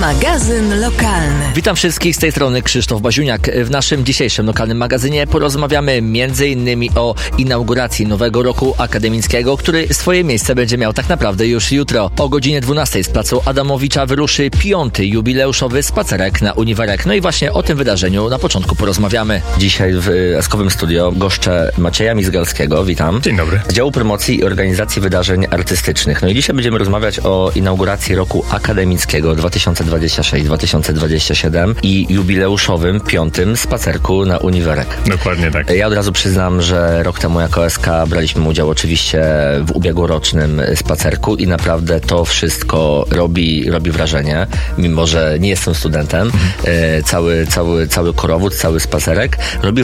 Magazyn lokalny. Witam wszystkich, z tej strony Krzysztof Baziuniak. W naszym dzisiejszym lokalnym magazynie porozmawiamy m.in. o inauguracji nowego roku akademickiego, który swoje miejsce będzie miał tak naprawdę już jutro. O godzinie 12 z placu Adamowicza wyruszy 5. jubileuszowy spacerek na Uniwerek. No i właśnie o tym wydarzeniu na początku porozmawiamy. Dzisiaj w Laskowym Studio goszczę Macieja Mizgalskiego. Witam. Dzień dobry. Z działu promocji i organizacji wydarzeń artystycznych. No i dzisiaj będziemy rozmawiać o inauguracji roku akademickiego 2026-2027 i jubileuszowym 5. spacerku na Uniwerek. Dokładnie tak. Ja od razu przyznam, że rok temu jako SK braliśmy udział oczywiście w ubiegłorocznym spacerku i naprawdę to wszystko robi wrażenie, mimo że nie jestem studentem. Cały korowód, cały spacerek robi